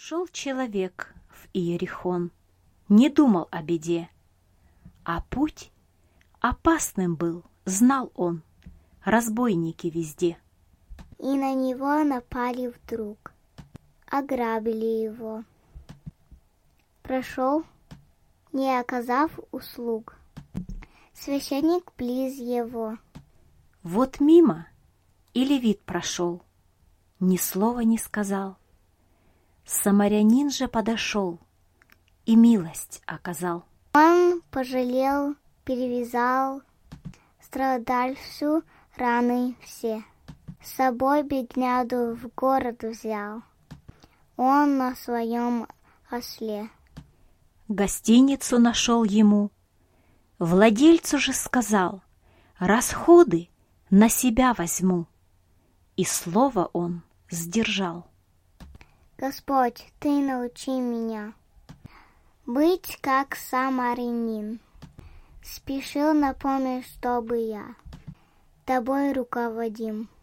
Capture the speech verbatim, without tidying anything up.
Шел человек в Иерихон, не думал о беде, а путь опасным был, знал он, разбойники везде. И на него напали вдруг, ограбили его. Прошел, не оказав услуг, священник близ его. Вот мимо и левит прошел, ни слова не сказал. Самарянин же подошел и милость оказал. Он пожалел, перевязал страдальцу раны все. С собой беднягу в город взял, он на своем осле. Гостиницу нашел ему, владельцу же сказал: расходы на себя возьму. И слово он сдержал. Господь, Ты научи меня быть как самарянин. Спешил на помощь, чтобы я Тобой руководим.